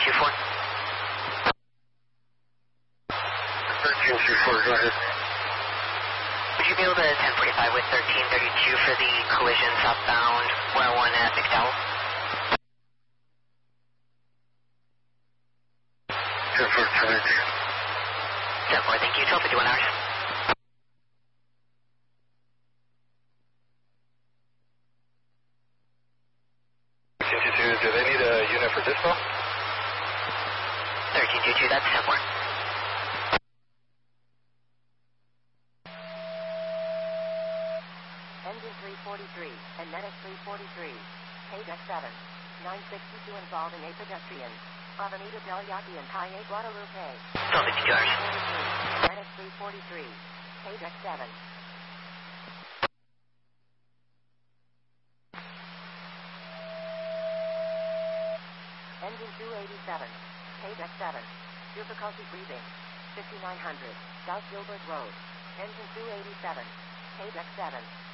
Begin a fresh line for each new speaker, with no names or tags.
1324.
1324, go ahead.
Would you be able to 1045 with 1332 for the collision southbound 101 at McDowell? 10-4, thank you. 1251 hours.
Do they need a unit for dispatch?
1322, that's 10-4.
Engine 343, and Medic 343. Page X7. 962 involving a pedestrian. Avenida Del Yaqui and Calle Guadalupe.
1252 hours.
Medic 343. Page X7. Engine 287. Page X7. Difficulty breathing. 5900. South Gilbert Road. Engine 287. Page X7.